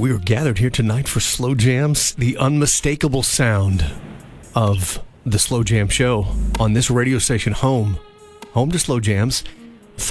we are gathered here tonight for Slow Jams, the unmistakable sound of the Slow Jam Show on this radio station, home to Slow Jams.